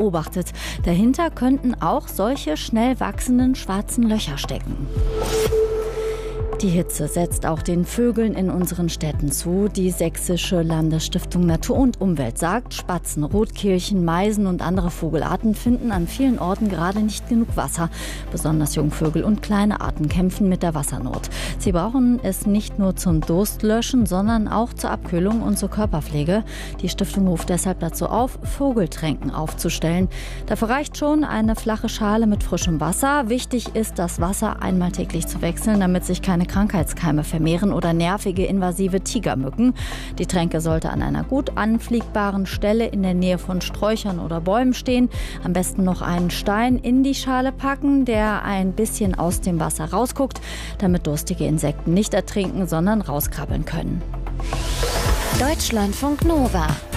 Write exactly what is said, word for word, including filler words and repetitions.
beobachtet. Dahinter könnten auch solche schnell wachsenden schwarzen Löcher stecken. Die Hitze setzt auch den Vögeln in unseren Städten zu. Die Sächsische Landesstiftung Natur und Umwelt sagt, Spatzen, Rotkehlchen, Meisen und andere Vogelarten finden an vielen Orten gerade nicht genug Wasser. Besonders Jungvögel und kleine Arten kämpfen mit der Wassernot. Sie brauchen es nicht nur zum Durstlöschen, sondern auch zur Abkühlung und zur Körperpflege. Die Stiftung ruft deshalb dazu auf, Vogeltränken aufzustellen. Dafür reicht schon eine flache Schale mit frischem Wasser. Wichtig ist, das Wasser einmal täglich zu wechseln, damit sich keine Krankheitskeime vermehren oder nervige invasive Tigermücken. Die Tränke sollte an einer gut anfliegbaren Stelle in der Nähe von Sträuchern oder Bäumen stehen. Am besten noch einen Stein in die Schale packen, der ein bisschen aus dem Wasser rausguckt, damit durstige Insekten nicht ertrinken, sondern rauskrabbeln können. Deutschlandfunk Nova